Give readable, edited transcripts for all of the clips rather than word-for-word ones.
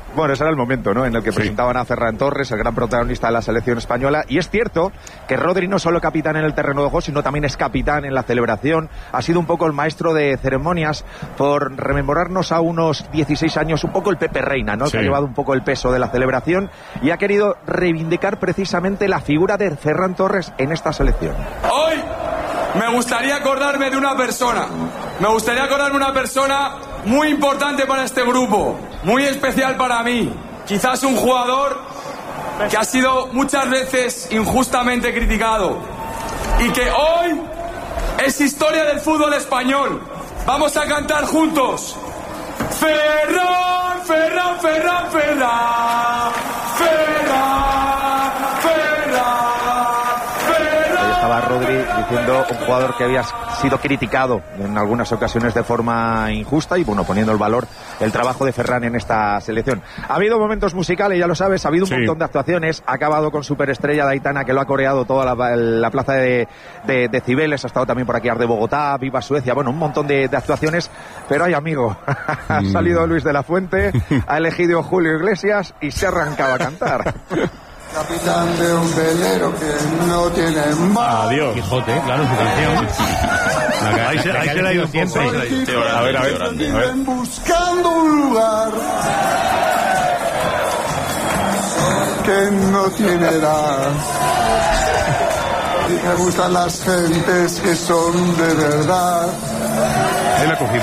Bueno, ese era el momento, ¿no?, en el que presentaban a Ferran Torres, el gran protagonista de la selección española. Y es cierto que Rodri no solo capitán en el terreno de juego, sino también es capitán en la celebración. Ha sido un poco el maestro de ceremonias, por rememorarnos a unos 16 años, un poco el Pepe Reina, ¿no?, que ha llevado un poco el peso de la celebración y ha querido reivindicar precisamente la figura de Ferran Torres en esta selección. Hoy me gustaría acordarme de una persona. Me gustaría acordarme de una persona muy importante para este grupo, muy especial para mí. Quizás un jugador que ha sido muchas veces injustamente criticado y que hoy es historia del fútbol español. Vamos a cantar juntos. Ferran, Ferran, Ferran, Ferran, Ferran, Ferran. Estaba Rodri diciendo, un jugador que había sido criticado en algunas ocasiones de forma injusta y bueno, poniendo el valor el trabajo de Ferran en esta selección. Ha habido momentos musicales, ya lo sabes, ha habido un montón de actuaciones, ha acabado con Superestrella de Aitana, que lo ha coreado toda la plaza de Cibeles, ha estado también por aquí Arde Bogotá, Viva Suecia, bueno, un montón de actuaciones, pero ay amigo, ha salido Luis de la Fuente, ha elegido Julio Iglesias y se ha arrancado a cantar. Capitán de un velero que no tiene más. Adiós. Quijote, claro, su canción. Ahí se la ha ido siempre. A ver. Viven buscando un lugar que no tiene edad. Y me gustan las gentes que son de verdad. Ahí lo ha cogido.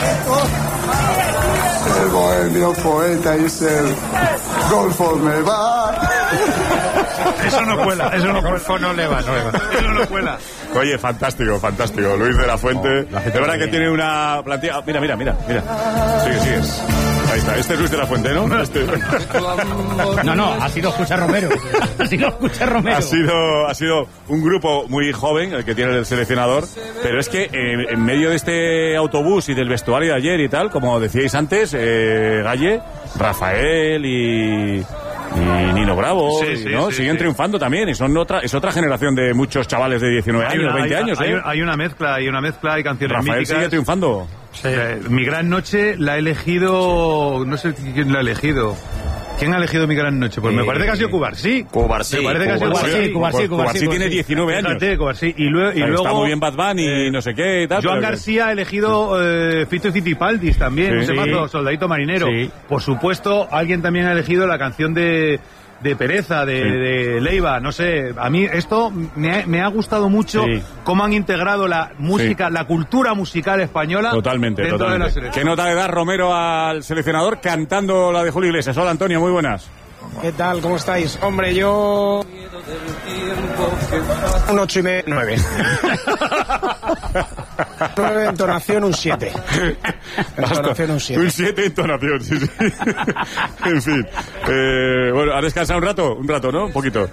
El bohemio poeta y el golfo me va. Eso no cuela, eso no cuela. No le va. Eso no cuela. Oye, fantástico. Luis de la Fuente. De verdad que tiene una plantilla. Mira. Sigues. Ahí está. Este es Luis de la Fuente, ¿no? No, ha sido José Romero. Ha sido un grupo muy joven el que tiene el seleccionador, pero es que en medio de este autobús y del vestuario de ayer y tal, como decíais antes, Galle, Rafael y Nino Bravo, ¿no? Siguen triunfando también, y es otra generación de muchos chavales de 19 años, 20 años. Hay una mezcla, hay canciones Rafael míticas. sigue triunfando. Sí. Mi Gran Noche la ha elegido, no sé quién la ha elegido. ¿Quién ha elegido Mi Gran Noche? Pues me parece que ha sido Cubarsí. Me parece que ha sido Cubarsí tiene 19 años. Fíjate, Cubarsí. Y luego está muy bien Bad Bunny y no sé qué y tal. Joan García ha elegido Fito y Fitipaldis también, ese mazo, Soldadito Marinero. Sí. Por supuesto, alguien también ha elegido la canción de Pereza, de Leiva, no sé. A mí esto me ha gustado mucho cómo han integrado la música, la cultura musical española. Totalmente. De la selección. ¿Qué nota le da Romero al seleccionador cantando la de Julio Iglesias? Hola, Antonio, muy buenas. ¿Qué tal? ¿Cómo estáis? Hombre, yo... un 8,5, 9. 9 de entonación, un 7. Entonación, un 7. Un 7 entonación, sí. En fin. Bueno, ¿has descansado un rato? ¿No? Un poquito.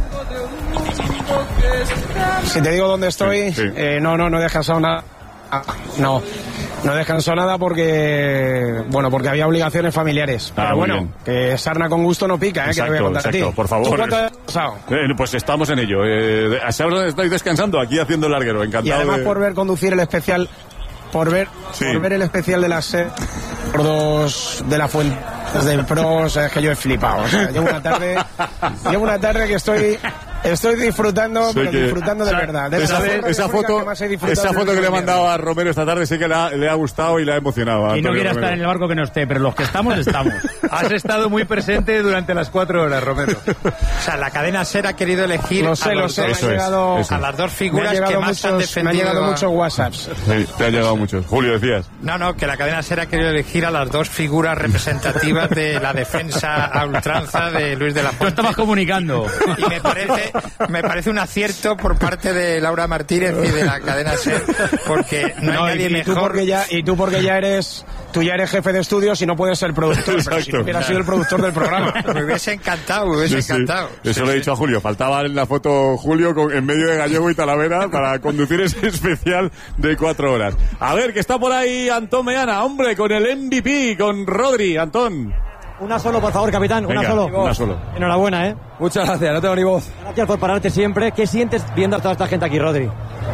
Si te digo dónde estoy, no he descansado nada. No descansó nada porque había obligaciones familiares. Pero bueno, bien. Que sarna con gusto no pica, que te voy a contar a ti. Por favor. ¿Tú cuánto has pasado? Pues estamos en ello. Estoy descansando aquí haciendo el larguero, encantado. Y además por ver conducir el especial, por ver el especial de las por dos de la Fuente del Pros, es que yo he flipado. O sea, llevo una tarde que estoy disfrutando, pero disfrutando de verdad. Esa foto que le he mandado a Romero esta tarde sé que le ha gustado y le ha emocionado. Y no quiere estar en el barco que no esté, pero los que estamos. Has estado muy presente durante las 4 horas, Romero. O sea, la cadena SER ha querido elegir lo sé. a las dos figuras que más han defendido. Me han llegado muchos WhatsApps. Sí, te han llegado muchos. Julio, decías. No, que la cadena SER ha querido elegir a las dos figuras representativas de la defensa a ultranza de Luis de la Fuente. Tú estabas comunicando. Y me parece un acierto por parte de Laura Martínez y de la cadena SER, porque no hay nadie mejor. Tú porque ya eres jefe de estudios y no puedes ser productor. Pero si no hubieras sido el productor del programa. Me hubiese encantado. Eso lo he dicho a Julio. Faltaba en la foto Julio en medio de Gallego y Talavera para conducir ese especial de 4 horas. A ver, que está por ahí Antón Meana, hombre, con el MVP, con Rodri. Antón. Una solo, por favor, capitán. Venga, una solo. Enhorabuena, Muchas gracias, no tengo ni voz. Gracias por pararte siempre. ¿Qué sientes viendo a toda esta gente aquí, Rodri?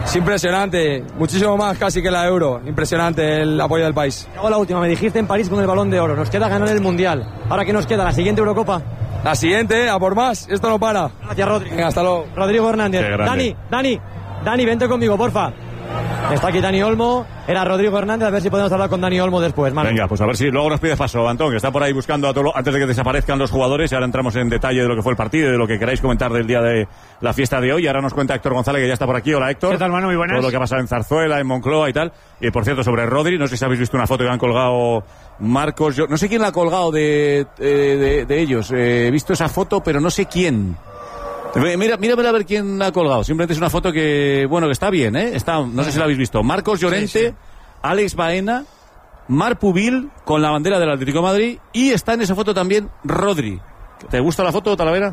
Es impresionante, muchísimo más casi que la Euro. Impresionante el apoyo del país. Hago la última, me dijiste en París con el Balón de Oro. Nos queda ganar el Mundial. ¿Ahora qué nos queda? ¿La siguiente Eurocopa? La siguiente, a por más. Esto no para. Gracias, Rodri. Venga, hasta luego. Rodrigo Hernández. Dani, vente conmigo, porfa. Está aquí Dani Olmo, era Rodrigo Hernández, a ver si podemos hablar con Dani Olmo después, Manu. Venga, pues a ver si luego nos pides paso, Antón, que está por ahí buscando a todo antes de que desaparezcan los jugadores, y ahora entramos en detalle de lo que fue el partido y de lo que queráis comentar del día de la fiesta de hoy. Ahora nos cuenta Héctor González, que ya está por aquí. Hola, Héctor. ¿Qué tal, Manu? Muy buenas. Todo lo que ha pasado en Zarzuela, en Moncloa y tal. Y por cierto, sobre Rodri, no sé si habéis visto una foto que han colgado Marcos, no sé quién la ha colgado de ellos. He visto esa foto, pero no sé quién. Mira a ver quién la ha colgado. Simplemente es una foto que está bien, ¿eh? No sé si la habéis visto. Marcos Llorente, sí. Alex Baena, Marc Pubil con la bandera del Atlético de Madrid, y está en esa foto también Rodri. ¿Te gusta la foto, Talavera?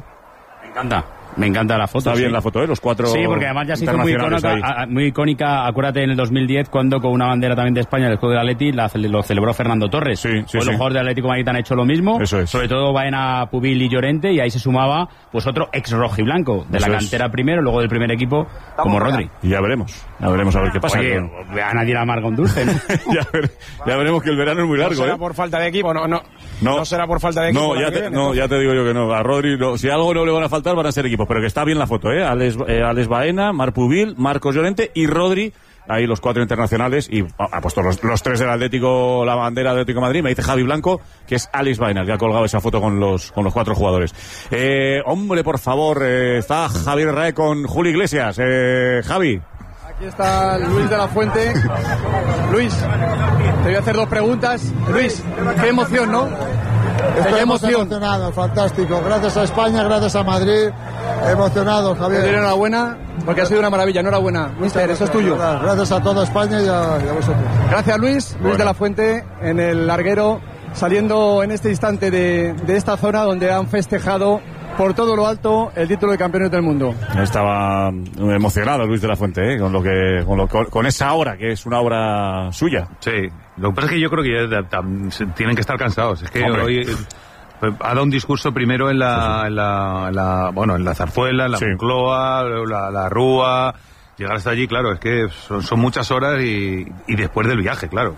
Me encanta la foto. Está bien la foto, ¿eh? Los cuatro. Sí, porque además ya se hizo muy icónica. Acuérdate, en el 2010, cuando con una bandera también de España, el juego del Atleti, lo celebró Fernando Torres. Sí. Los jugadores del Atlético de Madrid han hecho lo mismo. Eso es. Sobre todo Baena, Pubil y Llorente, y ahí se sumaba pues otro ex rojiblanco de la cantera primero, luego del primer equipo, como Rodri. Y ya veremos a ver qué pasa. Oye, a nadie le amarga un dulce, ¿no? ya veremos que el verano es muy largo. ¿No será por falta de equipo? No será por falta de equipo. Ya te digo yo que no. A Rodri, si algo no le van a faltar, van a ser equipos. Pero que está bien la foto, ¿eh? Alex Baena, Marc Pubil, Marcos Llorente y Rodri. Ahí los 4 internacionales, y ha puesto los 3 del Atlético, la bandera del Atlético de Madrid. Me dice Javi Blanco que es Alex Baena el que ha colgado esa foto con los 4 jugadores. Hombre, por favor, está Javier Rae con Julio Iglesias. Javi. Aquí está Luis de la Fuente. Luis, te voy a hacer 2 preguntas. Luis, qué emoción, ¿no? Estoy emocionado, fantástico. Gracias a España, gracias a Madrid. Emocionado, Javier. Te doy enhorabuena, porque ha sido una maravilla. Enhorabuena, mister, eso es tuyo. Gracias a toda España y a vosotros. Gracias, Luis. Luis de la Fuente, en el larguero, saliendo en este instante de esta zona donde han festejado por todo lo alto el título de campeones del mundo. Estaba emocionado Luis de la Fuente, con esa obra, que es una obra suya. Sí, lo que pasa es que yo creo que ya tienen que estar cansados. Es que hoy ha dado un discurso primero en la Zarzuela, en la Moncloa, la Rúa. Llegar hasta allí, claro, es que son muchas horas y después del viaje, claro.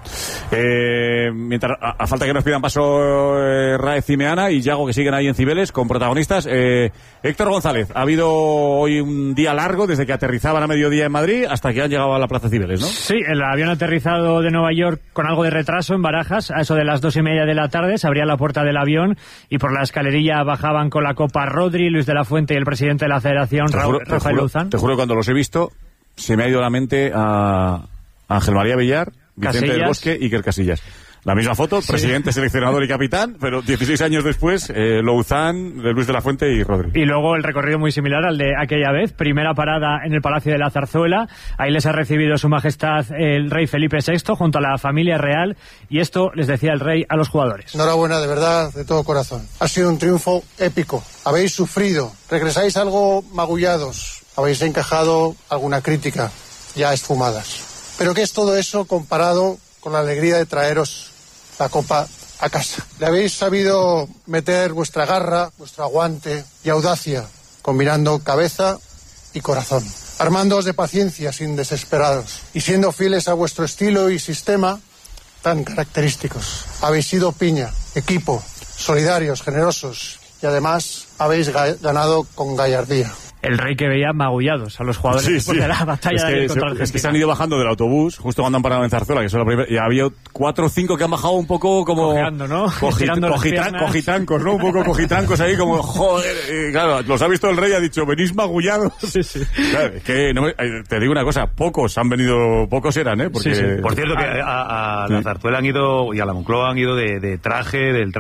Mientras a falta que nos pidan paso Rae Cimeana y Yago, que siguen ahí en Cibeles con protagonistas. Héctor González, ha habido hoy un día largo desde que aterrizaban a mediodía en Madrid hasta que han llegado a la Plaza Cibeles, ¿no? Sí, el avión aterrizado de Nueva York con algo de retraso en Barajas, a eso de las 2:30 de la tarde, se abría la puerta del avión y por la escalerilla bajaban con la copa Rodri, Luis de la Fuente y el presidente de la Federación, Rafael Luzán. Te juro, cuando los he visto se me ha ido a la mente a Ángel María Villar, Vicente Casillas. del Bosque y Iker Casillas. La misma foto, presidente, seleccionador y capitán, pero 16 años después, Louzán, Luis de la Fuente y Rodri. Y luego el recorrido muy similar al de aquella vez. Primera parada en el Palacio de la Zarzuela. Ahí les ha recibido Su Majestad el rey Felipe VI junto a la familia real. Y esto les decía el rey a los jugadores. Enhorabuena, de verdad, de todo corazón. Ha sido un triunfo épico. Habéis sufrido, regresáis algo magullados, habéis encajado alguna crítica ya esfumadas. Pero ¿qué es todo eso comparado con la alegría de traeros la copa a casa? Le habéis sabido meter vuestra garra, vuestro aguante y audacia, combinando cabeza y corazón, armándoos de paciencia sin desesperados y siendo fieles a vuestro estilo y sistema tan característicos. Habéis sido piña, equipo, solidarios, generosos y además habéis ganado con gallardía. El rey que veía magullados a los jugadores después de la batalla contra Argentina. Es que se han ido bajando del autobús justo cuando han parado en Zarzuela, que es la primera, y había 4 o 5 que han bajado un poco como cojeando, ¿no? Cojitrancos, ¿no? Un poco cojitrancos ahí como joder, claro, los ha visto el rey y ha dicho, venís magullados. Sí. Claro, es que te digo una cosa, pocos eran, ¿eh? Porque... Sí. Por cierto que a la Zarzuela han ido y a la Moncloa han ido del traje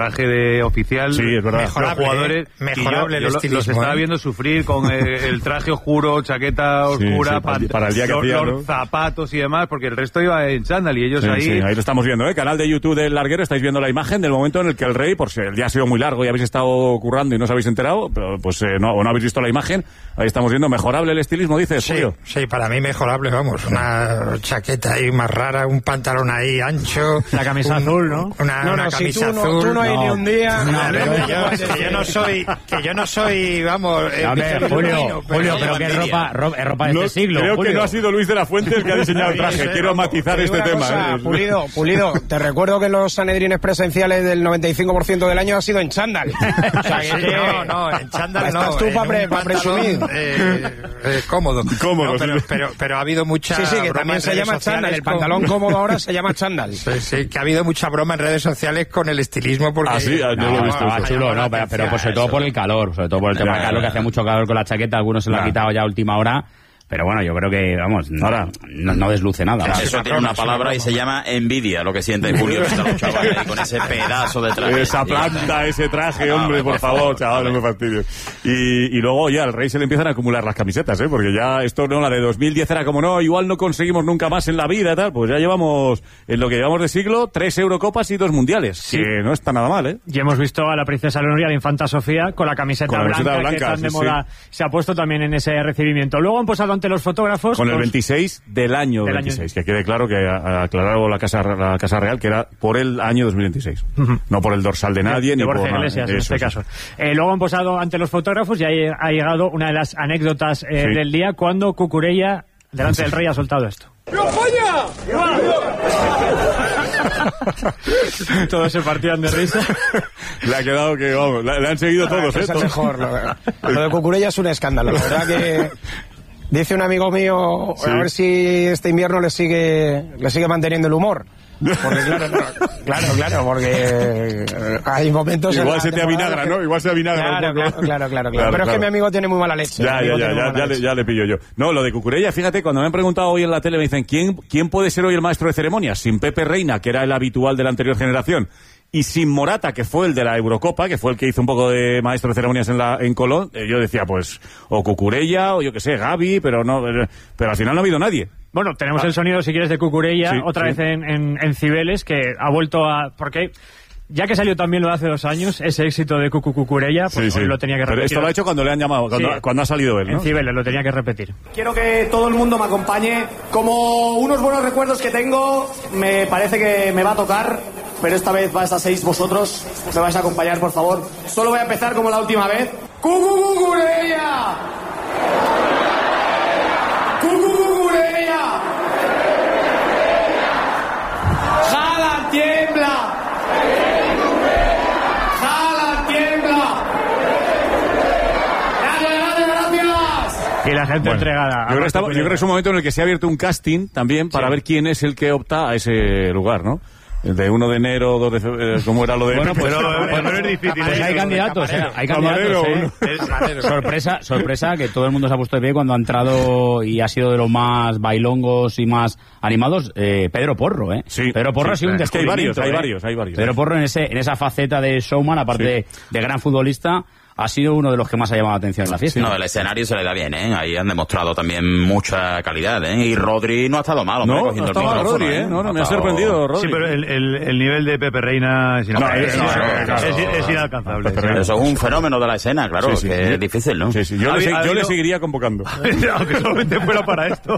de oficial. Sí, es verdad. Mejorable, los jugadores mejorable el estilismo, los estaba viendo sufrir con el traje oscuro, chaqueta oscura, para el día que hacía, los zapatos y demás, porque el resto iba en chándal y ellos ahí... Sí, ahí lo estamos viendo, canal de YouTube del larguero, estáis viendo la imagen del momento en el que el rey, por si el día ha sido muy largo y habéis estado currando y no os habéis enterado, pues no habéis visto la imagen, ahí estamos viendo, mejorable el estilismo, dices, Julio. Sí, para mí mejorable, vamos, una chaqueta ahí más rara, un pantalón ahí ancho, la camisa azul, ¿no? Una camisa azul. Tú no hay ni un día... Que yo no soy, vamos... Julio, Julio, pero qué ropa de este siglo. Creo Julio. que no ha sido Luis de la Fuente el que ha diseñado el traje. Quiero matizar este tema. Pulido, te recuerdo que los sanedrines presenciales del 95% del año ha sido en chándal. O sea, que en chándal no. Estás tú para presumir. Cómodo. Cómodo, pero ha habido mucha Sí, que también se llama chándal. El pantalón cómodo ahora se llama chándal. Sí, que ha habido mucha broma en redes sociales con el estilismo. Porque yo lo he visto. Chulo, no, pero sobre todo por el calor, sobre todo por el tema del calor, que hace mucho calor con la chaqueta, algunos se lo han quitado ya a última hora. Pero bueno, yo creo que, vamos, ahora no desluce nada. Eso tiene una palabra y se llama envidia, lo que siente Julio, que está los chavales ahí con ese pedazo de traje. Esa planta, ese traje, hombre, por favor, chaval, no me fastidies. Y luego ya al Rey se le empiezan a acumular las camisetas, porque ya esto no, la de 2010 era como, no, igual no conseguimos nunca más en la vida, tal, pues ya llevamos, en lo que llevamos de siglo, 3 Eurocopas y 2 mundiales, que no está nada mal, Y hemos visto a la princesa Leonor y a la infanta Sofía con la camiseta blanca que tan de moda se ha puesto también en ese recibimiento. Luego han posado ante los fotógrafos con el 26 del año 26, que quede claro que ha aclarado la Casa Real que era por el año 2026, no por el dorsal de nadie ni por Iglesias, en este caso. Luego han posado ante los fotógrafos y ahí ha llegado una de las anécdotas del día cuando Cucurella delante del Rey ha soltado esto. Todos se partían de risa. Le ha quedado que, vamos, le han seguido todos, Es mejor. Lo de Cucurella es un escándalo. La verdad que dice un amigo mío, a ver si este invierno le sigue manteniendo el humor. Porque claro, porque hay momentos... Igual se te avinagra, ¿no? Igual se avinagra. Claro. Pero es que mi amigo tiene muy mala leche. Ya le pillo yo. No, lo de Cucurella, fíjate, cuando me han preguntado hoy en la tele, me dicen, ¿quién puede ser hoy el maestro de ceremonias? Sin Pepe Reina, que era el habitual de la anterior generación, y sin Morata, que fue el de la Eurocopa, que fue el que hizo un poco de maestro de ceremonias en Colón, yo decía, pues, o Cucurella, o yo que sé, Gavi, pero al final no ha habido nadie. Bueno, tenemos el sonido, si quieres, de Cucurella, otra vez en Cibeles, que ha vuelto a... Porque ya que salió también lo de hace 2 años, ese éxito de Cucurella, pues hoy lo tenía que repetir. Pero esto lo ha hecho cuando le han llamado, cuando ha salido él, ¿no? En Cibeles lo tenía que repetir. Quiero que todo el mundo me acompañe. Como unos buenos recuerdos que tengo, me parece que me va a tocar, pero esta vez vais a 6 vosotros. Me vais a acompañar, por favor. Solo voy a empezar como la última vez. ¡Cucurella! ¡Cucurella! ¡Jala, tiembla! ¡Jala, tiembla! ¡Gracias! Y la gente entregada. Yo creo que es un momento en el que se ha abierto un casting también para ver quién es el que opta a ese lugar, ¿no? El de 1 de enero, 2 de febrero, ¿cómo era lo de...? Bueno, pero es difícil. Pues hay candidatos, hay candidatos. Sorpresa que todo el mundo se ha puesto de pie cuando ha entrado y ha sido de los más bailongos y más animados, Pedro Porro, Sí. Pedro Porro ha sido un descubrimiento. Hay varios. Pedro Porro en esa faceta de showman, aparte de gran futbolista, ha sido uno de los que más ha llamado la atención en la fiesta. No, el escenario se le da bien, Ahí han demostrado también mucha calidad, Y Rodri no ha estado mal, hombre, cogiendo el micrófono. Rodri, No, me ha sorprendido, Rodri. Sí, pero el nivel de Pepe Reina es inalcanzable. Eso es un fenómeno de la escena, claro, que es difícil, ¿no? Sí. Yo le seguiría convocando. Aunque solamente fuera para esto.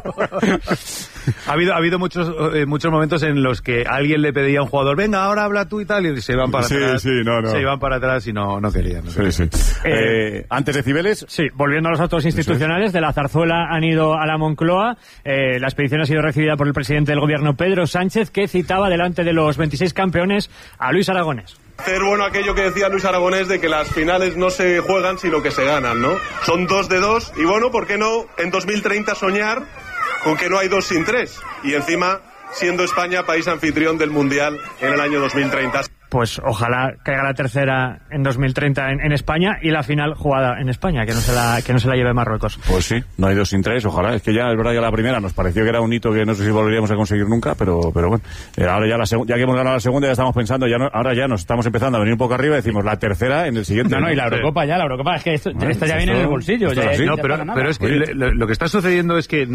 Ha habido muchos momentos en los que alguien le pedía a un jugador, venga, ahora habla tú y tal, y se iban para atrás. Se iban para atrás y no querían. Antes de Cibeles. Sí, volviendo a los actos institucionales, de la Zarzuela han ido a la Moncloa. La expedición ha sido recibida por el presidente del gobierno, Pedro Sánchez, que citaba delante de los 26 campeones a Luis Aragonés. Hacer bueno aquello que decía Luis Aragonés de que las finales no se juegan sino que se ganan, ¿no? Son 2 de 2 y bueno, ¿por qué no en 2030 soñar con que no hay 2 sin 3? Y encima siendo España país anfitrión del Mundial en el año 2030. Pues ojalá caiga la tercera en 2030 en España y la final jugada en España, que no se la lleve Marruecos. Pues sí, no hay 2 sin 3, ojalá. Es que ya es verdad que la primera nos pareció que era un hito que no sé si volveríamos a conseguir nunca, pero bueno. Ahora ya que hemos ganado la segunda ya estamos pensando, ahora ya nos estamos empezando a venir un poco arriba y decimos la tercera en el siguiente. No, y la Eurocopa es que esto ya viene en el bolsillo. Pero es que lo que está sucediendo es que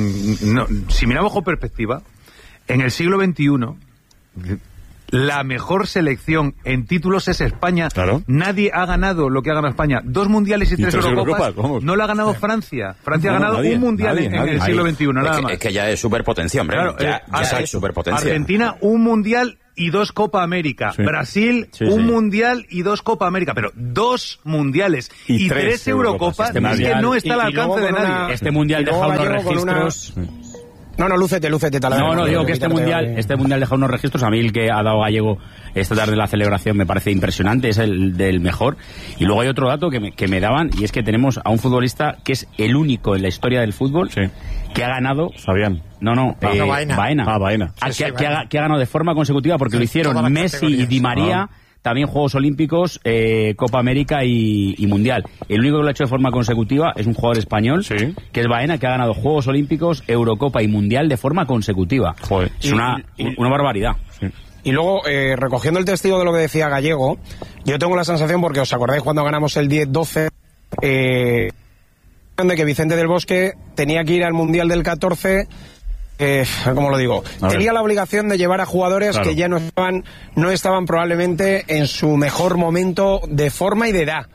si miramos con perspectiva, en el siglo XXI... la mejor selección en títulos es España. Claro. Nadie ha ganado lo que ha ganado España. 2 mundiales y 3 Eurocopas. No lo ha ganado Francia. Francia ha ganado un mundial en el siglo XXI, nada más. Es que ya es superpotencia, hombre. Claro, ya es superpotencia. Argentina, un mundial y 2 Copa América. Sí. Brasil, un Mundial y 2 Copa América. Pero 2 mundiales y 3 Eurocopas, es que no está al alcance de nadie. Este Mundial deja unos registros... No, lúcete, No, digo que este mundial deja unos registros. A mí el que ha dado Gallego esta tarde en la celebración me parece impresionante, es el del mejor. Y luego hay otro dato que me daban, y es que tenemos a un futbolista que es el único en la historia del fútbol que ha ganado... Fabián. Baena. Baena. Que ha ganado de forma consecutiva, porque lo hicieron Messi y Di María... También Juegos Olímpicos, Copa América y Mundial. El único que lo ha hecho de forma consecutiva es un jugador español, que es Baena, que ha ganado Juegos Olímpicos, Eurocopa y Mundial de forma consecutiva. Joder. Es una barbaridad. Sí. Y luego, recogiendo el testigo de lo que decía Gallego, yo tengo la sensación, porque os acordáis cuando ganamos el 10-12, de que Vicente del Bosque tenía que ir al Mundial del 14... ¿cómo lo digo? Tenía la obligación de llevar a jugadores que ya no estaban probablemente en su mejor momento de forma y de edad.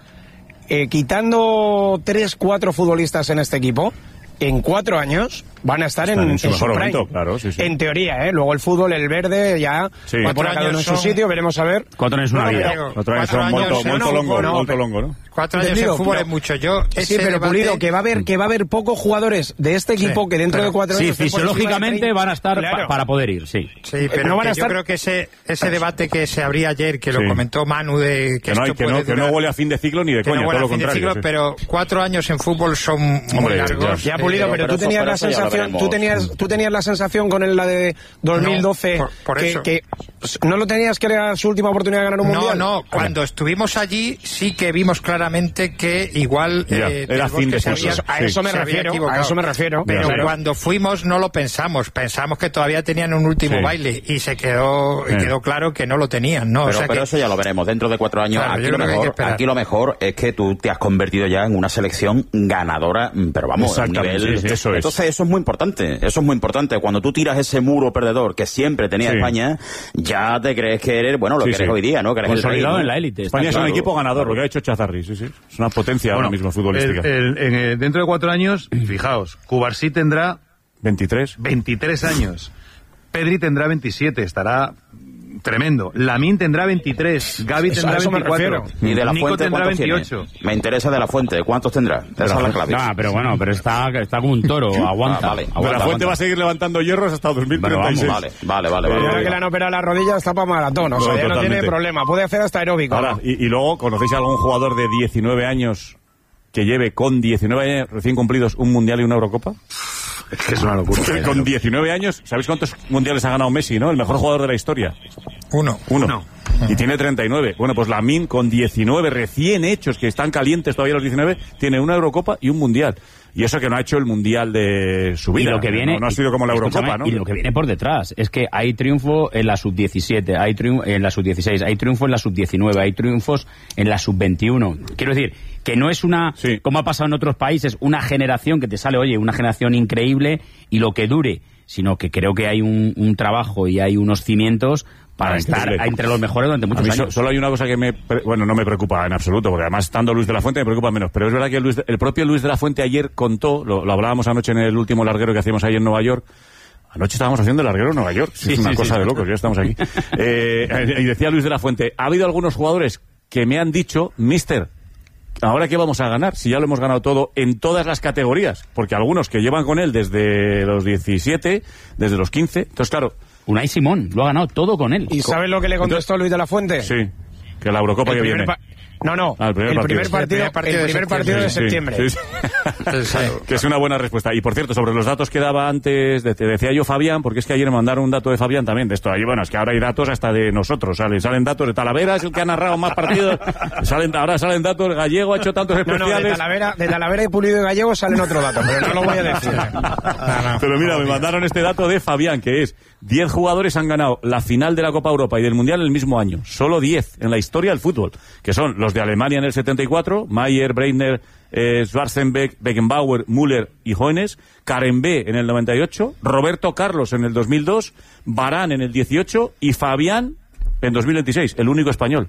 Quitando 3-4 futbolistas en este equipo, en 4 años van a estar en su mejor momento, claro, sí. En teoría, Luego el fútbol, el verde, ya va a poner cada uno en su sitio, veremos a ver. 4 años es una vida. 4 años son muy longo, ¿no? 4 años en fútbol es mucho. Sí, pero Pulido, que va a haber pocos jugadores de este equipo que dentro de 4 años... Sí, fisiológicamente van a estar para poder ir, sí. Sí, pero no van a estar... yo creo que ese debate que se abría ayer, que lo comentó Manu, de que no huele a fin de ciclo ni de coña, todo lo contrario. Pero 4 años en fútbol son muy largos. Ya, Pulido, pero tú tenías la sensación... Tú tenías la sensación con la de 2012 que no lo tenías que era su última oportunidad de ganar un mundial. No, cuando estuvimos allí sí que vimos claramente que igual era fin de ciclo. A eso me refiero. Pero cuando fuimos no lo pensamos que todavía tenían un último baile y quedó claro que no lo tenían, ¿no? Pero eso ya lo veremos dentro de 4 años. Claro, aquí lo mejor es que tú te has convertido ya en una selección ganadora, pero vamos, a un nivel... Entonces eso es muy importante. Eso es muy importante. Cuando tú tiras ese muro perdedor que siempre tenía España, ya te crees que eres, lo que eres hoy día, ¿no? Que eres consolidado en la élite. España es un equipo ganador, lo que ha hecho Chazarri, sí. Es una potencia ahora mismo futbolística. Dentro de 4 años, fijaos, Cubarsí tendrá 23 años. Pedri tendrá 27, estará tremendo. Lamín tendrá 23, Gavi tendrá 24. Y de la Nico Fuente, tendrá ¿cuántos 28. Tiene? Me interesa de la Fuente, ¿cuántos tendrá? Esa es la clave. Pero está como un toro, aguanta. De la Fuente va a seguir levantando hierros hasta 2036. Vale. Ahora que le han operado la rodilla está para maratón, o sea, ya no tiene problema, puede hacer hasta aeróbico. Ahora, y luego, ¿conocéis a algún jugador de 19 años que lleve con 19 años recién cumplidos un Mundial y una Eurocopa? Es que es una locura. Con 19 años, ¿sabéis cuántos mundiales ha ganado Messi, no? El mejor jugador de la historia. Uno. Y tiene 39. Bueno, pues Lamine con 19 recién hechos, que están calientes todavía los 19, tiene una Eurocopa y un Mundial. Y eso que no ha hecho el Mundial de su vida. Y lo que viene, no ha sido como la Eurocopa, ¿no? Y lo que viene por detrás es que hay triunfo en la sub-17, hay triunfo en la sub-16, hay triunfo en la sub-19, hay triunfos en la sub-21. Quiero decir, que no es como ha pasado en otros países, una generación que te sale, una generación increíble y lo que dure, sino que creo que hay un trabajo y hay unos cimientos para estar entre los mejores durante muchos años. Solo hay una cosa que no me preocupa en absoluto, porque además estando Luis de la Fuente me preocupa menos, pero es verdad que el propio Luis de la Fuente ayer contó, lo hablábamos anoche en el último larguero que hacíamos ahí en Nueva York. Anoche estábamos haciendo el larguero en Nueva York, es una cosa de locos, ya estamos aquí. Y decía Luis de la Fuente, ha habido algunos jugadores que me han dicho, mister, ¿ahora qué vamos a ganar? Si ya lo hemos ganado todo en todas las categorías, porque algunos que llevan con él desde los 17, desde los 15, entonces claro... Unai Simón lo ha ganado todo con él. ¿Y sabes lo que le contestó Luis de la Fuente? Sí, que la Eurocopa que viene. El primer partido de septiembre. Que es una buena respuesta. Y por cierto, sobre los datos que daba antes, te decía yo Fabián, porque es que ayer me mandaron un dato de Fabián también, de esto. Bueno, es que ahora hay datos hasta de nosotros, salen datos de Talavera, es el que ha narrado más partidos, ahora salen datos, Gallego ha hecho tantos especiales. De Talavera y Pulido y Gallego salen otro dato, pero no lo voy a decir. Pero mira, me mandaron este dato de Fabián, que es 10 jugadores han ganado la final de la Copa Europa y del Mundial el mismo año. Solo 10 en la historia del fútbol, que son los de Alemania en el 74, Mayer, Breitner, Schwarzenbeck, Beckenbauer, Müller y Hoeneß, Karembé en el 98, Roberto Carlos en el 2002, Varane en el 18 y Fabián en 2026, el único español.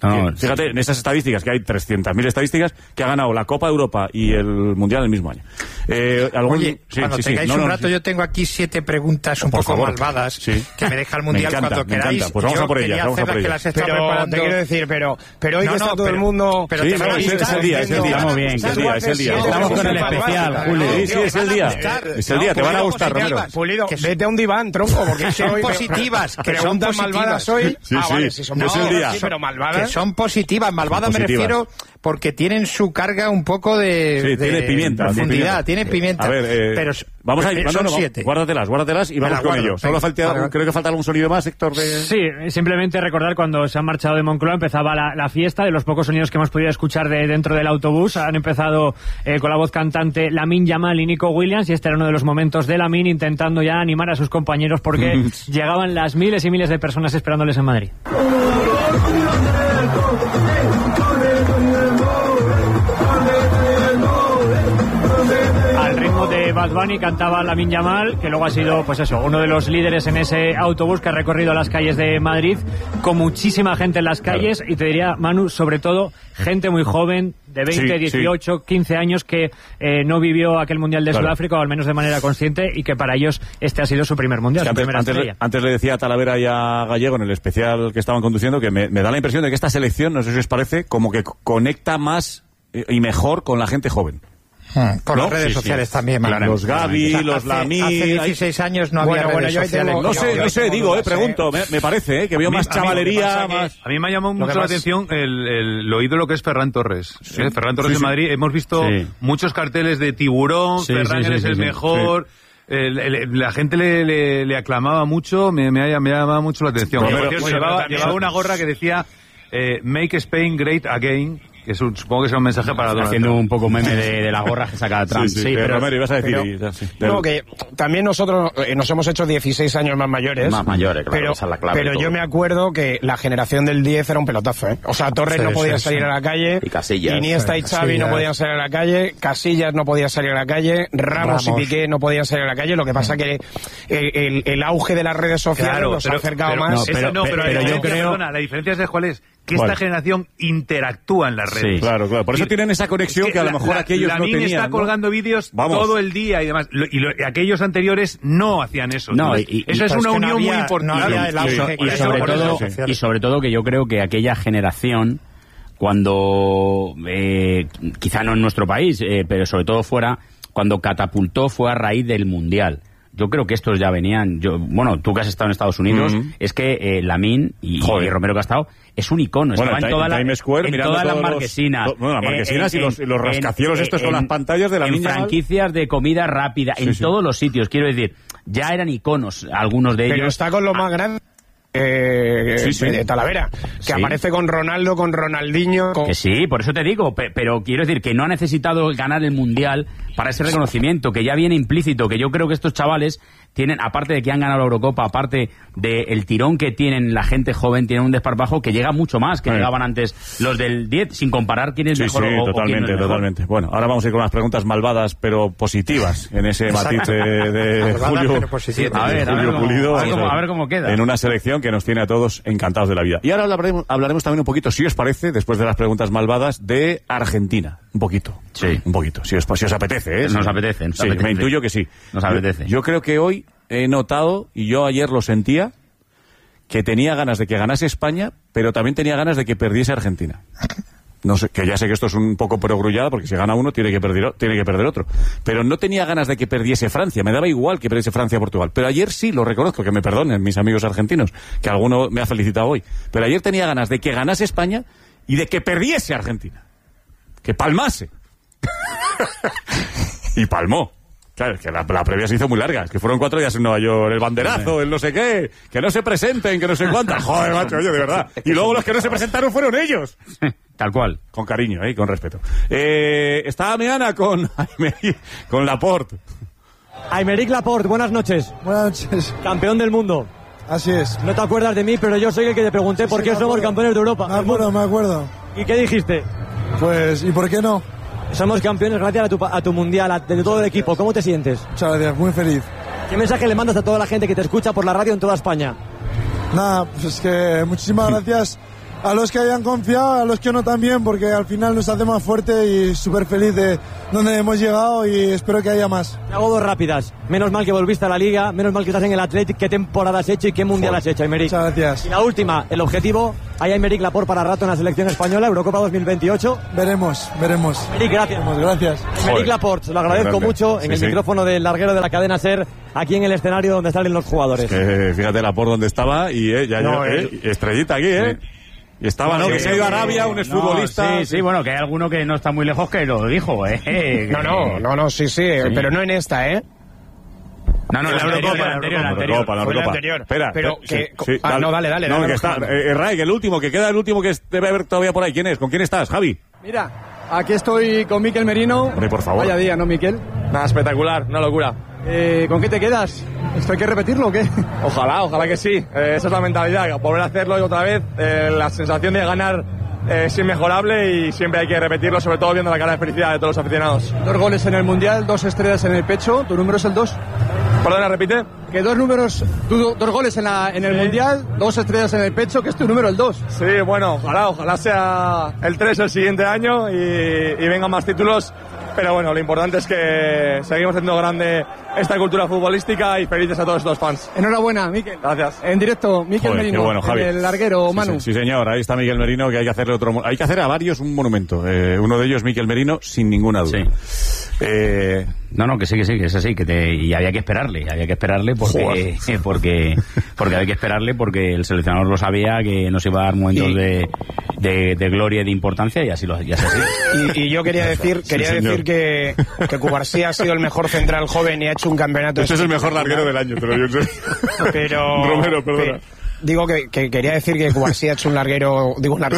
Fíjate, en esas estadísticas, que hay 300.000 estadísticas, que ha ganado la Copa Europa y el Mundial el mismo año. Oye, cuando tengáis un rato, yo tengo aquí 7 preguntas un poco malvadas que me deja el Mundial cuando queráis. Pues vamos a por ellas. Pero te quiero decir, pero hoy que está todo el mundo... Es el día. Estamos bien, es el día. Estamos con el especial, Julio. Sí, es el día. Es el día, te van a gustar, Romero. Pulido, vete a un diván, tronco, porque son positivas. Que son tan malvadas hoy. Sí, son es el día. Pero malvadas. Que son positivas. Malvadas me refiero porque tienen su carga un poco de tiene pimienta, profundidad, tiene pimienta. A ver, pero vamos a ir, son 7. Guárdatelas y vamos con ello. Solo creo que falta algún sonido más, Héctor. Sí, simplemente recordar cuando se han marchado de Moncloa empezaba la fiesta, de los pocos sonidos que hemos podido escuchar de dentro del autobús. Han empezado con la voz cantante Lamine Yamal y Nico Williams, y este era uno de los momentos de Lamine intentando ya animar a sus compañeros porque llegaban las miles y miles de personas esperándoles en Madrid. Al ritmo de Bad Bunny cantaba Lamine Yamal, que luego ha sido, pues eso, uno de los líderes en ese autobús que ha recorrido las calles de Madrid, con muchísima gente en las calles, y te diría, Manu, sobre todo, gente muy joven, de 20, 18, 15 años, que no vivió aquel Mundial de Sudáfrica, o al menos de manera consciente, y que para ellos este ha sido su primer Mundial, su primera estrella. Antes le decía a Talavera y a Gallego, en el especial que estaban conduciendo, que me da la impresión de que esta selección, no sé si os parece, como que conecta más y mejor con la gente joven. Por las redes sociales también, claro, los Gavi, los Lamine. Hace 16 años no había redes sociales. No sé, pregunto, me parece, que veo más chavalería. A mí me ha llamado mucho la atención lo ídolo que es Ferran Torres. Ferran Torres de Madrid, hemos visto muchos carteles de tiburón, Ferran es el mejor. La gente le aclamaba mucho, me ha llamado mucho la atención. Llevaba una gorra que decía Make Spain Great Again, que supongo que es un mensaje para Donald haciendo Trump. Un poco meme de la gorra que saca Trump. Sí, pero Romero, ibas a decir... No, que también nosotros nos hemos hecho 16 años más mayores. Más mayores, claro, esa es la clave. Pero yo me acuerdo que la generación del 10 era un pelotazo, ¿eh? O sea, Torres no podía salir a la calle. Y Casillas. Iniesta y Xavi no podían salir a la calle. Casillas no podía salir a la calle. Ramos y Piqué no podían salir a la calle. Lo que pasa que el auge de las redes sociales nos ha acercado más. Pero yo creo... La diferencia es de cuál es. Que esta generación interactúa en las redes. Sí, claro. Por eso tienen esa conexión que a lo mejor aquellos no tenían. Está colgando vídeos todo el día y demás. Y aquellos anteriores no hacían eso. No, eso es una unión muy importante. Y sobre todo que yo creo que aquella generación, cuando, quizá no en nuestro país, pero sobre todo fuera, cuando catapultó fue a raíz del Mundial. Yo creo que estos ya venían. Tú que has estado en Estados Unidos, es que Lamine y Romero Castao es un icono. Bueno, estaba en toda Times Square, en todas las marquesinas. Las marquesinas y los rascacielos estos con las pantallas de la en franquicias de comida rápida, en todos los sitios. Quiero decir, ya eran iconos algunos de ellos. Pero está con lo más grande. De Talavera, que aparece con Ronaldo, con Ronaldinho. Que sí, por eso te digo, pero quiero decir que no ha necesitado ganar el Mundial para ese reconocimiento, que ya viene implícito, que yo creo que estos chavales tienen, aparte de que han ganado la Eurocopa, aparte del tirón que tienen la gente joven, tienen un desparpajo que llega mucho más que llegaban antes los del 10, sin comparar quién es mejor totalmente. Bueno, ahora vamos a ir con las preguntas malvadas pero positivas en ese matiz de Julio Pulido. A ver cómo queda. En una selección que nos tiene a todos encantados de la vida. Y ahora hablaremos también un poquito, si os parece, después de las preguntas malvadas, de Argentina. Un poquito, si os apetece, ¿eh? Nos apetece. Me intuyo que sí. Nos apetece. Yo creo que hoy he notado, y yo ayer lo sentía, que tenía ganas de que ganase España, pero también tenía ganas de que perdiese Argentina. No sé, que ya sé que esto es un poco perogrullada, porque si gana uno tiene que perder otro. Pero no tenía ganas de que perdiese Francia, me daba igual que perdiese Francia o Portugal. Pero ayer sí, lo reconozco, que me perdonen mis amigos argentinos, que alguno me ha felicitado hoy. Pero ayer tenía ganas de que ganase España y de que perdiese Argentina. Que palmase. Y palmó. Claro, es que la previa se hizo muy larga. Es que fueron 4 días en Nueva York. El banderazo, el no sé qué. Que no se presenten, que no sé cuántas. Joder, macho, oye, de verdad. Y luego los que no se presentaron fueron ellos. Tal cual. Con cariño, con respeto. Está Meana con Laporte. Aymeric Laporte, buenas noches. Buenas noches. Campeón del mundo. Así es. No te acuerdas de mí, pero yo soy el que te pregunté por qué somos campeones de Europa. Me acuerdo. ¿Y qué dijiste? Pues, ¿y por qué no? Somos campeones gracias a tu mundial, de todo el equipo. ¿Cómo te sientes? Muchas gracias, muy feliz. ¿Qué mensaje le mandas a toda la gente que te escucha por la radio en toda España? Nada, pues es que muchísimas gracias a los que hayan confiado, a los que no también, porque al final nos hace más fuerte y súper feliz de donde hemos llegado y espero que haya más. Te hago dos rápidas. Menos mal que volviste a la Liga, menos mal que estás en el Athletic. ¿Qué temporada has hecho y qué mundial has hecho, Aymeric? Muchas gracias. Y la última, el objetivo, ¿hay Aymeric Laporte para rato en la selección española, Eurocopa 2028? Veremos. Aymeric, gracias. Gracias. Aymeric Laporte, lo agradezco mucho en el micrófono del larguero de la cadena SER, aquí en el escenario donde salen los jugadores. Fíjate Laporte donde estaba y estrellita aquí, Y estaba, ¿no? Que se ha ido a Arabia, un exfutbolista. Sí, bueno, que hay alguno que no está muy lejos que lo dijo, No, sí, pero no en esta, No, la anterior. Espera, pero dale. No, que está, Ray, que el último, que queda el último que debe haber todavía por ahí. ¿Quién es? ¿Con quién estás, Javi? Mira, aquí estoy con Mikel Merino. Hombre, por favor. Vaya día, ¿no, Mikel? Nada, espectacular, una locura. ¿Con qué te quedas? ¿Esto hay que repetirlo o qué? Ojalá que sí. Esa es la mentalidad, volver a hacerlo otra vez. La sensación de ganar es inmejorable y siempre hay que repetirlo, sobre todo viendo la cara de felicidad de todos los aficionados. 2 goles en el Mundial, 2 estrellas en el pecho. ¿Tu número es el 2? Perdona, repite. Que 2 goles en el Mundial, 2 estrellas en el pecho, que es tu número el 2. Sí, bueno, ojalá sea el 3 el siguiente año y vengan más títulos. Pero bueno, lo importante es que seguimos haciendo grande esta cultura futbolística y felices a todos estos fans. Enhorabuena, Mikel. Gracias. En directo, Mikel Merino, bueno, Javi. el larguero, Manu. Sí, señor, ahí está Mikel Merino, que hay que hacerle hay que hacer a varios un monumento. Uno de ellos, Mikel Merino, sin ninguna duda. Sí. No, que sí, que es así, y había que esperarle porque había que esperarle porque el seleccionador lo sabía que nos iba a dar momentos de gloria y de importancia y así es así. Y yo quería decir que Cubarsí ha sido el mejor central joven y ha hecho un campeonato. Este es el mejor larguero del año, pero yo sé. Pero Romero, perdona. Digo que quería decir que Cubarsí ha hecho un larguero.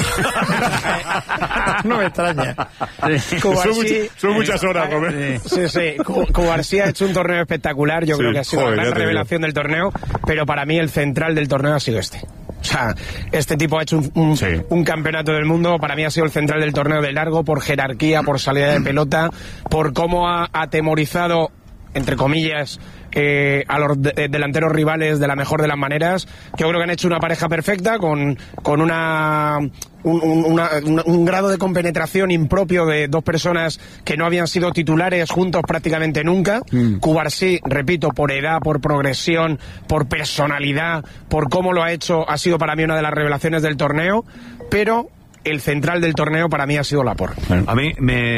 No me extraña. Son muchas horas, Romero. Sí. Cubarsí ha hecho un torneo espectacular. Yo creo que ha sido la gran revelación del torneo. Pero para mí el central del torneo ha sido este. O sea, este tipo ha hecho un campeonato del mundo. Para mí ha sido el central del torneo de largo, por jerarquía, por salida de pelota, por cómo ha atemorizado, entre comillas, a los delanteros rivales de la mejor de las maneras. Yo creo que han hecho una pareja perfecta con un grado de compenetración impropio de dos personas que no habían sido titulares juntos prácticamente nunca. Cubarsí, repito, por edad, por progresión, por personalidad, por cómo lo ha hecho, ha sido para mí una de las revelaciones del torneo, pero el central del torneo para mí ha sido Laporte. A mí,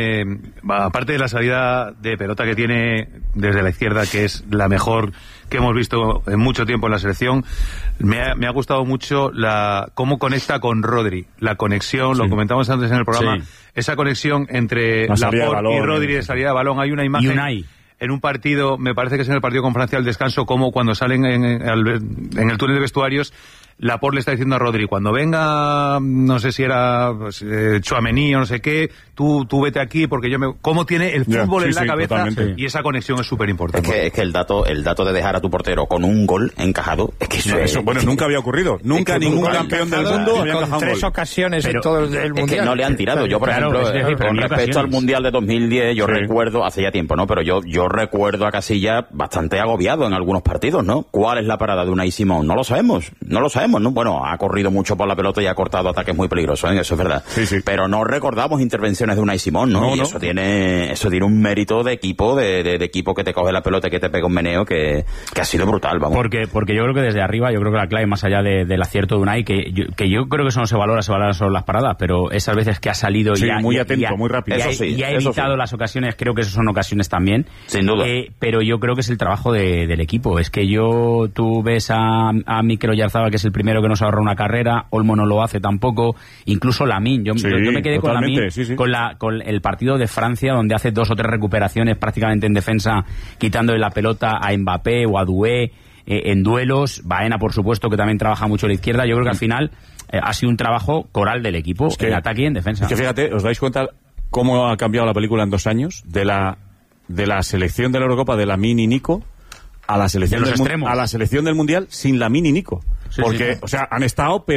aparte de la salida de pelota que tiene desde la izquierda, que es la mejor que hemos visto en mucho tiempo en la selección, me ha gustado mucho cómo conecta con Rodri, la conexión, lo comentamos antes en el programa, esa conexión entre Laporte y Rodri de salida de balón. Hay una imagen en un partido, me parece que es en el partido con Francia al descanso, como cuando salen en el túnel de vestuarios, Laporte le está diciendo a Rodri, cuando venga, no sé si era Tchouaméni o no sé qué, tú vete aquí porque cómo tiene el fútbol en la cabeza, y esa conexión es súper importante. Es que el dato de dejar a tu portero con un gol encajado, es que eso bueno, nunca había ocurrido. Nunca ningún campeón del mundo había encajado con 3 ocasiones en todo el mundial. Es que no le han tirado. Yo, por ejemplo, con respecto al mundial de 2010, yo recuerdo, hace ya tiempo, ¿no? Pero yo recuerdo a Casillas bastante agobiado en algunos partidos, ¿no? ¿Cuál es la parada de Unai Simón? No lo sabemos, ¿no? Bueno, ha corrido mucho por la pelota y ha cortado ataques muy peligrosos, ¿eh? Eso es verdad. Sí. Pero no recordamos intervenciones de Unai Simón, ¿no? Y eso tiene un mérito de equipo, de equipo que te coge la pelota y que te pega un meneo que ha sido brutal, vamos. Porque yo creo que desde arriba, yo creo que la clave, más allá del acierto de Unai, que yo creo que eso no se valora solo las paradas, pero esas veces que ha salido muy atento, muy rápido. Y ha evitado las ocasiones, creo que esas son ocasiones también. Sin duda. Pero yo creo que es el trabajo del equipo. Es que tú ves a Mikel Oyarzabal, que es el primero que nos ahorra una carrera, Olmo no lo hace tampoco, incluso Lamine. Yo me quedé con Lamine, con el partido de Francia, donde hace 2 o 3 recuperaciones prácticamente en defensa, quitándole la pelota a Mbappé o a Doué, en duelos. Baena, por supuesto, que también trabaja mucho a la izquierda. Yo creo que al final ha sido un trabajo coral del equipo, en ataque y en defensa. Es que fíjate, ¿os dais cuenta cómo ha cambiado la película en 2 años? De la selección de la Eurocopa de Lamine y Nico a la selección del Mundial sin Lamine y Nico. Porque, o sea, han estado, pero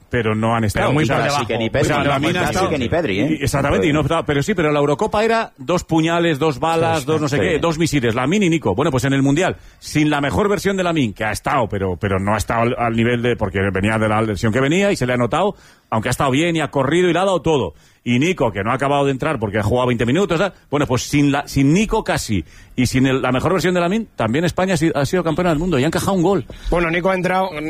pero no han estado. Muy por debajo. Que ni Pedri, que ni Pedri, ¿eh? Exactamente, y no, pero la Eurocopa era 2 puñales, 2 balas, 2 no sé qué, 2 misiles, Lamine y Nico. Bueno, pues en el Mundial, sin la mejor versión de Lamine, que ha estado, pero no ha estado al nivel de, porque venía de la versión que venía y se le ha notado, aunque ha estado bien y ha corrido y le ha dado todo. Y Nico, que no ha acabado de entrar porque ha jugado 20 minutos, ¿sabes? Bueno, pues sin Nico casi, y sin la mejor versión de Lamine, también España ha sido campeona del mundo y ha encajado un gol. Bueno, Nico ha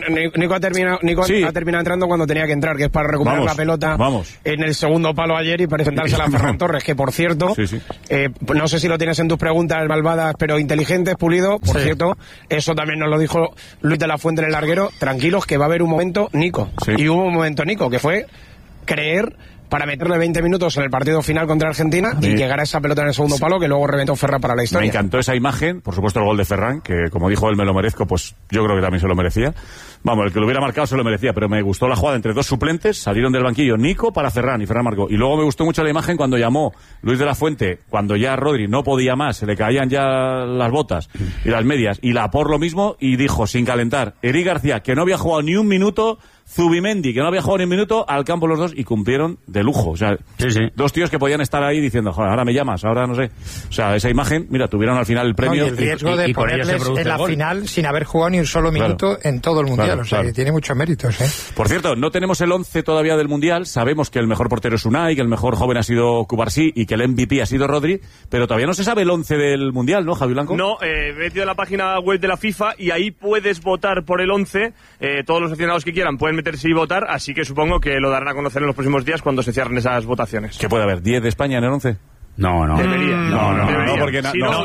terminado entrando cuando tenía que entrar, que es para recuperar la pelota en el segundo palo ayer y presentársela a Ferran Torres, que por cierto, no sé si lo tienes en tus preguntas malvadas, pero inteligentes, Pulido, por cierto, eso también nos lo dijo Luis de la Fuente en el larguero, tranquilos que va a haber un momento Nico. Y hubo un momento Nico, que fue creer para meterle 20 minutos en el partido final contra Argentina y llegar a esa pelota en el segundo palo que luego reventó Ferran para la historia. Me encantó esa imagen, por supuesto el gol de Ferran, que como dijo él me lo merezco, pues yo creo que también se lo merecía. Vamos, el que lo hubiera marcado se lo merecía, pero me gustó la jugada entre 2 suplentes, salieron del banquillo Nico para Ferran y Ferran marcó. Y luego me gustó mucho la imagen cuando llamó Luis de la Fuente, cuando ya Rodri no podía más, se le caían ya las botas y las medias, y la por lo mismo, y dijo sin calentar, Eric García, que no había jugado ni un minuto, Zubimendi, que no había jugado ni un minuto, al campo los dos, y cumplieron de lujo. O sea, 2 tíos que podían estar ahí diciendo, joder, ahora me llamas, ahora no sé. O sea, esa imagen, mira, tuvieron al final el premio. Y el riesgo de ponerles en la final sin haber jugado ni un solo minuto en todo el Mundial. O sea, que tiene muchos méritos, ¿eh? Por cierto, no tenemos el 11 todavía del Mundial. Sabemos que el mejor portero es Unai, que el mejor joven ha sido Cubarsí y que el MVP ha sido Rodri, pero todavía no se sabe el 11 del Mundial, ¿no, Javi Blanco? No, he metido en la página web de la FIFA y ahí puedes votar por el 11. Todos los aficionados que quieran pueden meterse y votar, así que supongo que lo darán a conocer en los próximos días cuando se cierren esas votaciones. ¿Qué puede haber? ¿10 de España en el 11? No. Debería. No, porque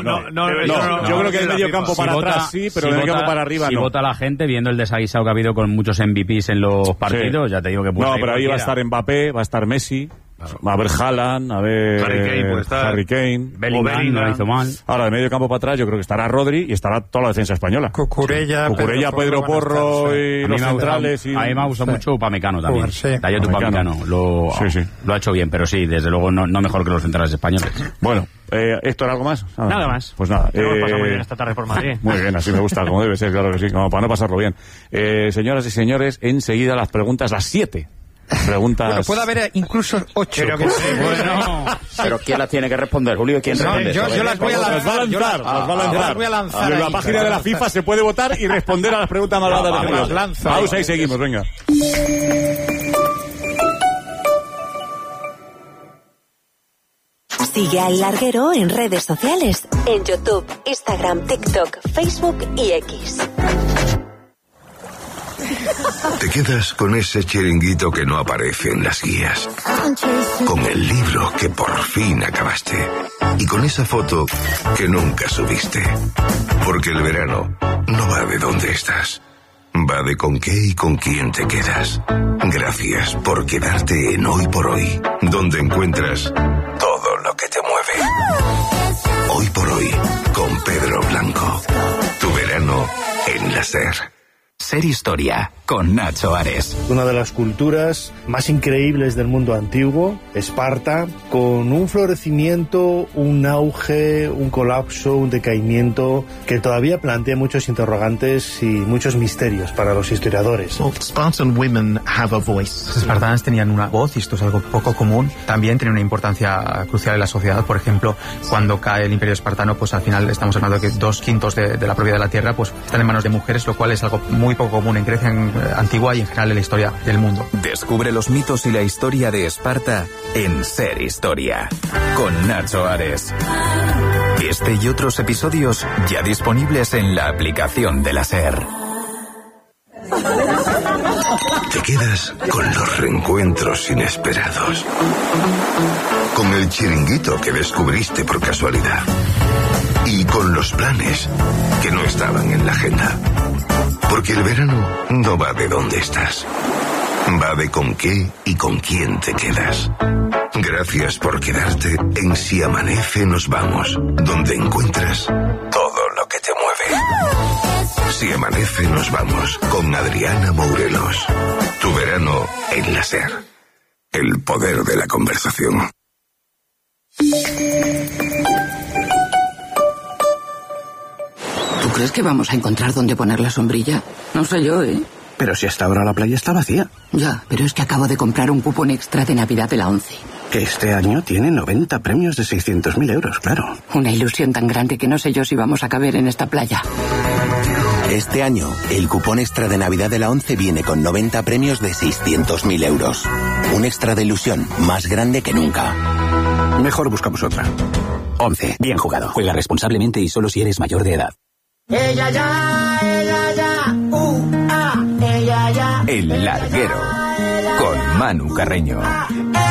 yo creo que el medio campo para atrás sí, pero el medio campo para arriba no. Si vota la gente, viendo el desaguisado que ha habido con muchos MVPs en los partidos, ya te digo que puede. No, pero ahí va a estar Mbappé, va a estar Messi. Va a haber Haaland, a ver Harry Kane, Bellingham, no lo hizo mal. Ahora, de medio campo para atrás, yo creo que estará Rodri y estará toda la defensa española. Cucurella, Pedro Porro y los centrales. A mí me ha gustado mucho Upamecano también. Dayot Upamecano lo ha hecho bien, pero sí, desde luego no mejor que los centrales españoles. Bueno, ¿Héctor, algo más? Nada más. Pues nada. Hemos pasado muy bien esta tarde por Madrid. Muy bien, así me gusta, como debe ser, claro que sí, como para no pasarlo bien. Señoras y señores, enseguida las preguntas, las 7. Preguntas. Bueno, puede haber incluso 8. Pero que bueno. Pero ¿quién las tiene que responder, Julio? ¿Quién responde? Yo las voy a lanzar. Las va a lanzar. En la página de la FIFA se puede votar y responder a las preguntas malvadas de Julio. Pausa y seguimos, venga. Sigue al Larguero en redes sociales, en YouTube, Instagram, TikTok, Facebook y X. Te quedas con ese chiringuito que no aparece en las guías, con el libro que por fin acabaste y con esa foto que nunca subiste. Porque el verano no va de dónde estás, va de con qué y con quién te quedas. Gracias por quedarte en Hoy por Hoy, donde encuentras todo lo que te mueve. Hoy por Hoy, con Pedro Blanco. Tu verano en la SER. Ser Historia, con Nacho Ares. Una de las culturas más increíbles del mundo antiguo, Esparta, con un florecimiento, un auge, un colapso, un decaimiento que todavía plantea muchos interrogantes y muchos misterios para los historiadores. Spartan women have a voice. Los espartanos tenían una voz y esto es algo poco común. También tiene una importancia crucial en la sociedad. Por ejemplo, cuando cae el Imperio Espartano, pues al final estamos hablando de que 2/5 de la propiedad de la tierra pues están en manos de mujeres, lo cual es algo muy poco común en Grecia antigua y en general en la historia del mundo. Descubre los mitos y la historia de Esparta en Ser Historia, con Nacho Ares. Este y otros episodios ya disponibles en la aplicación de la SER. Te quedas con los reencuentros inesperados, con el chiringuito que descubriste por casualidad y con los planes que no estaban en la agenda. Porque el verano no va de dónde estás, va de con qué y con quién te quedas. Gracias por quedarte en Si Amanece Nos Vamos, donde encuentras todo lo que te mueve. Si Amanece Nos Vamos, con Adriana Mourelos. Tu verano en la SER. El poder de la conversación. ¿Tú crees que vamos a encontrar dónde poner la sombrilla? No sé yo, ¿eh? Pero si hasta ahora la playa está vacía. Ya, pero es que acabo de comprar un cupón extra de Navidad de la ONCE. Que este año tiene 90 premios de 600.000 euros, claro. Una ilusión tan grande que no sé yo si vamos a caber en esta playa. Este año, el cupón extra de Navidad de la ONCE viene con 90 premios de 600.000 euros. Un extra de ilusión más grande que nunca. Mejor buscamos otra. ONCE, bien jugado. Juega responsablemente y solo si eres mayor de edad. Ella ya, ella ya, El Larguero, con Manu Carreño.